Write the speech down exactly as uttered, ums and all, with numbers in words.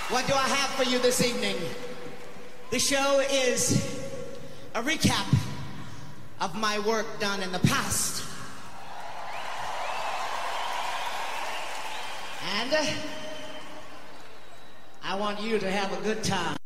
What do I have for you this evening? The show is a recap of my work done in the past. And uh, I want you to have a good time.